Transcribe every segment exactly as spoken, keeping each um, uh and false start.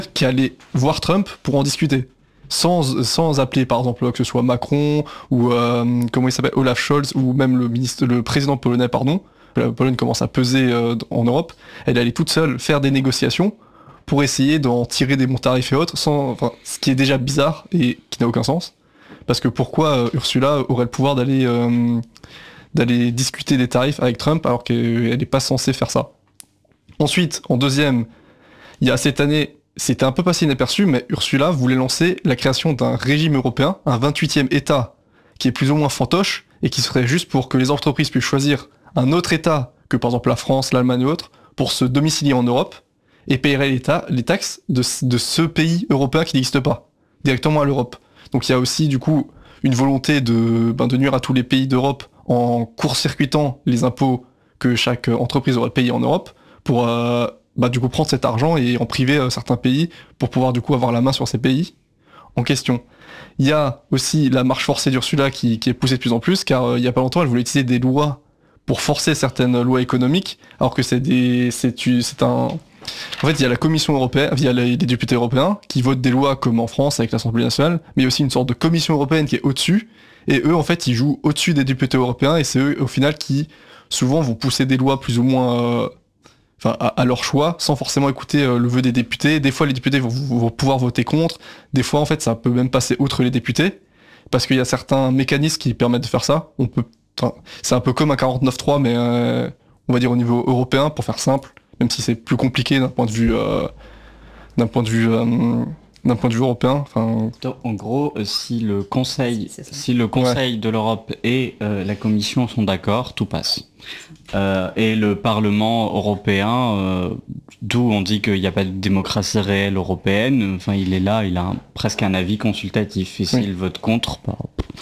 qui allaient voir Trump pour en discuter. Sans, sans appeler par exemple que ce soit Macron ou euh, comment il s'appelle, Olaf Scholz ou même le ministre, le président polonais, pardon. La Pologne commence à peser euh, en Europe. Elle allait toute seule faire des négociations pour essayer d'en tirer des bons tarifs et autres, sans, enfin, ce qui est déjà bizarre et qui n'a aucun sens. Parce que pourquoi euh, Ursula aurait le pouvoir d'aller euh, d'aller discuter des tarifs avec Trump alors qu'elle n'est pas censée faire ça. Ensuite, en deuxième, il y a cette année, c'était un peu passé inaperçu, mais Ursula voulait lancer la création d'un régime européen, un vingt-huitième État qui est plus ou moins fantoche et qui serait juste pour que les entreprises puissent choisir un autre État que par exemple la France, l'Allemagne ou autre, pour se domicilier en Europe et payerait l'État, les taxes de, de ce pays européen qui n'existe pas, directement à l'Europe. Donc il y a aussi du coup une volonté de, ben, de nuire à tous les pays d'Europe en court-circuitant les impôts que chaque entreprise aurait payé en Europe pour euh, bah, du coup prendre cet argent et en priver euh, certains pays pour pouvoir du coup avoir la main sur ces pays en question. Il y a aussi la marche forcée d'Ursula qui, qui est poussée de plus en plus, car euh, il y a pas longtemps elle voulait utiliser des lois pour forcer certaines lois économiques, alors que c'est des, c'est, c'est un, en fait il y a la Commission européenne, il y a les, les députés européens qui votent des lois comme en France avec l'Assemblée nationale, mais il y a aussi une sorte de Commission européenne qui est au-dessus, et eux en fait ils jouent au-dessus des députés européens, et c'est eux au final qui souvent vont pousser des lois plus ou moins euh, enfin, à, à leur choix, sans forcément écouter euh, le vœu des députés. Des fois les députés vont, vont pouvoir voter contre, des fois en fait ça peut même passer outre les députés, parce qu'il y a certains mécanismes qui permettent de faire ça. On peut, enfin, c'est un peu comme un quarante-neuf trois, mais euh, on va dire au niveau européen, pour faire simple, même si c'est plus compliqué d'un point de vue, euh, d'un point de vue, euh, d'un point de vue européen. Enfin, Donc, en gros, euh, si le Conseil, si le Conseil ouais. de l'Europe et euh, la Commission sont d'accord, tout passe. Euh, et le Parlement européen, euh, d'où on dit qu'il n'y a pas de démocratie réelle européenne, enfin il est là, il a un, presque un avis consultatif. Et s'il oui. vote contre, bah,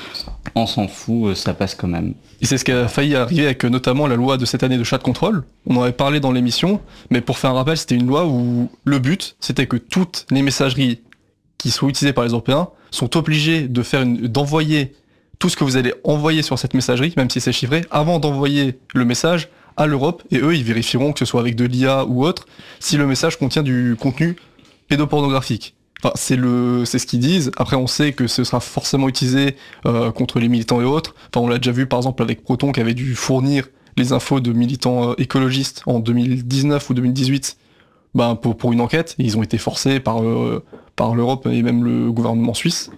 on s'en fout, ça passe quand même. Et c'est ce qui a failli arriver avec notamment la loi de cette année de chat de contrôle. On en avait parlé dans l'émission, mais pour faire un rappel, c'était une loi où le but, c'était que toutes les messageries qui sont utilisées par les Européens sont obligées de faire une, d'envoyer tout ce que vous allez envoyer sur cette messagerie, même si c'est chiffré, avant d'envoyer le message à l'Europe, et eux, ils vérifieront que ce soit avec de l'I A ou autre, si le message contient du contenu pédopornographique. Enfin, c'est le, c'est ce qu'ils disent. Après, on sait que ce sera forcément utilisé euh, contre les militants et autres. Enfin, on l'a déjà vu, par exemple, avec Proton, qui avait dû fournir les infos de militants euh, écologistes en deux mille dix-neuf ou deux mille dix-huit, ben, pour, pour une enquête. Et ils ont été forcés par, euh, par l'Europe et même le gouvernement suisse.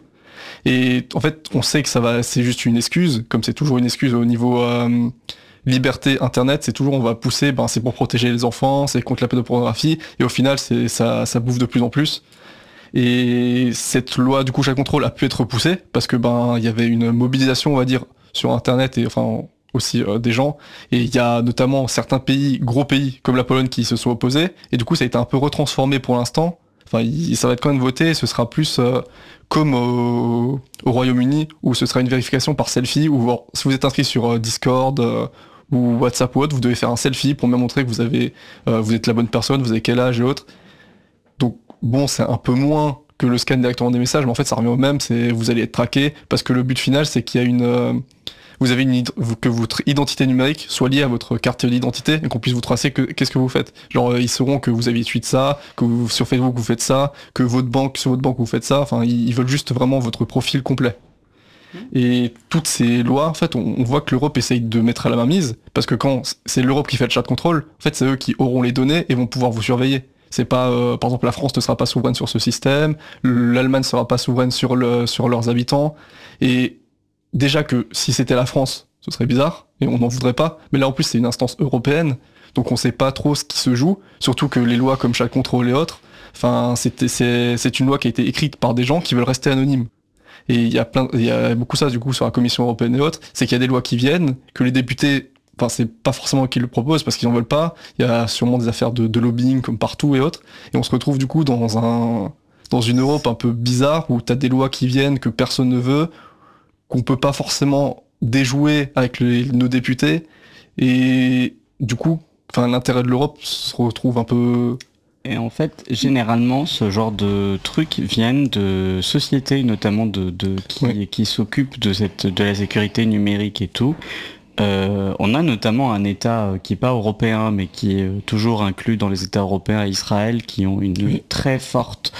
Et en fait, on sait que ça va, c'est juste une excuse, comme c'est toujours une excuse au niveau euh, liberté internet, c'est toujours on va pousser, ben c'est pour protéger les enfants, c'est contre la pédopornographie, et au final, c'est ça, ça bouffe de plus en plus. Et cette loi du coup chat contrôle a pu être repoussée parce que ben il y avait une mobilisation, on va dire, sur internet et enfin aussi euh, des gens. Et il y a notamment certains pays, gros pays comme la Pologne, qui se sont opposés. Et du coup, ça a été un peu retransformé pour l'instant. Enfin, il, ça va être quand même voté, ce sera plus euh, comme au, au Royaume-Uni, où ce sera une vérification par selfie, où bon, si vous êtes inscrit sur euh, Discord euh, ou WhatsApp ou autre, vous devez faire un selfie pour bien montrer que vous avez, euh, vous êtes la bonne personne, vous avez quel âge et autres. Donc bon, c'est un peu moins que le scan directement des messages, mais en fait ça revient au même, c'est vous allez être traqué, parce que le but final c'est qu'il y a une... Euh, vous avez une que votre identité numérique soit liée à votre carte d'identité et qu'on puisse vous tracer que qu'est-ce que vous faites. Genre ils sauront que vous avez tweet ça, que vous, sur Facebook vous faites ça, que votre banque sur votre banque vous faites ça. Enfin ils veulent juste vraiment votre profil complet. Et toutes ces lois, en fait, on, on voit que l'Europe essaye de mettre à la mainmise, parce que quand c'est l'Europe qui fait le chat de contrôle, en fait c'est eux qui auront les données et vont pouvoir vous surveiller. C'est pas, euh, par exemple, la France ne sera pas souveraine sur ce système, l'Allemagne ne sera pas souveraine sur le sur leurs habitants. Et déjà que si c'était la France, ce serait bizarre, et on n'en voudrait pas, mais là en plus c'est une instance européenne, donc on sait pas trop ce qui se joue, surtout que les lois comme chat contrôle et autres, enfin c'est, c'est, c'est une loi qui a été écrite par des gens qui veulent rester anonymes. Et il y a plein, il y a beaucoup ça du coup sur la Commission européenne et autres, c'est qu'il y a des lois qui viennent, que les députés, enfin c'est pas forcément eux qui le proposent parce qu'ils en veulent pas, il y a sûrement des affaires de, de lobbying comme partout et autres, et on se retrouve du coup dans un dans une Europe un peu bizarre où t'as des lois qui viennent que personne ne veut, qu'on peut pas forcément déjouer avec les, nos députés, et du coup, enfin l'intérêt de l'Europe se retrouve un peu... Et en fait, généralement, ce genre de trucs viennent de sociétés, notamment de, de qui, oui. qui s'occupent de cette de la sécurité numérique et tout. Euh, on a notamment un État qui est pas européen, mais qui est toujours inclus dans les États européens, Israël, qui ont une oui. très forte